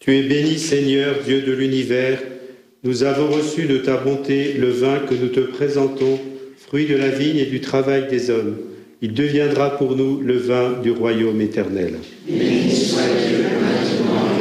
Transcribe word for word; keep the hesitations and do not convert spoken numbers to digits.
Tu es béni, Seigneur, Dieu de l'univers. Nous avons reçu de ta bonté le vin que nous te présentons, fruit de la vigne et du travail des hommes. Il deviendra pour nous le vin du royaume éternel. Béni soit Dieu maintenant